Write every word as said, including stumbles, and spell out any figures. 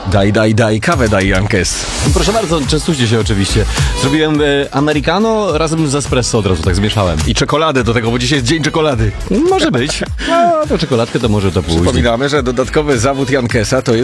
Daj, daj, daj, kawę daj, Jankes. Proszę bardzo, częstujcie się oczywiście. Zrobiłem e, americano razem z espresso od razu, tak zmieszałem. I czekoladę do tego, bo dzisiaj jest dzień czekolady. Może być. No, to czekoladkę to może to pójść. Przypominamy, że dodatkowy zawód Jankesa to jest